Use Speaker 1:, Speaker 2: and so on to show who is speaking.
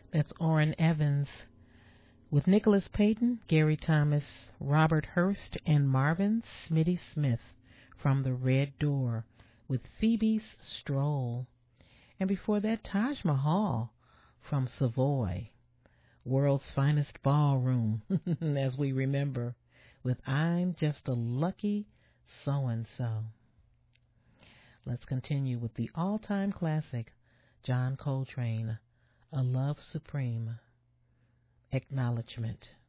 Speaker 1: That's Orrin Evans with Nicholas Payton, Gary Thomas, Robert Hurst, and Marvin Smitty Smith from The Red Door with Phoebe's Stroll. And before that, Taj Mahal from Savoy, World's Finest Ballroom, as we remember, with I'm Just a Lucky So-and-So. Let's continue with the all-time classic, John Coltrane, A Love Supreme, Acknowledgement.